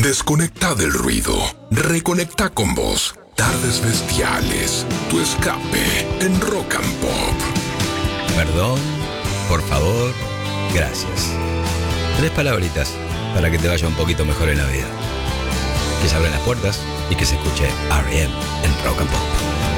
Desconecta del ruido. Reconecta con vos. Tardes bestiales. Tu escape en Rock and Pop. Perdón, por favor, gracias. 3 palabritas para que te vaya un poquito mejor en la vida. Que se abran las puertas y que se escuche R.E.M. en Rock and Pop.